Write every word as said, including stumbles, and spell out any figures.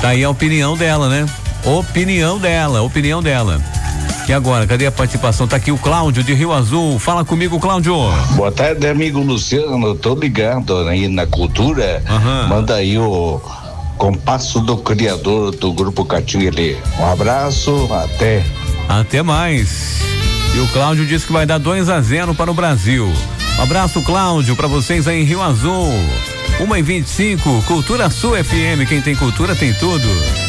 Tá aí a opinião dela, né? Opinião dela, opinião dela. E agora, cadê a participação? Tá aqui o Cláudio de Rio Azul. Fala comigo, Cláudio. Boa tarde, amigo Luciano. Tô ligado aí na cultura. Uhum. Manda aí o compasso do criador do Grupo Catinguele. Um abraço, até. Até mais. E o Cláudio disse que vai dar dois a zero para o Brasil. Um abraço, Cláudio, para vocês aí em Rio Azul. uma e vinte e cinco, Cultura Sul F M. Quem tem cultura tem tudo.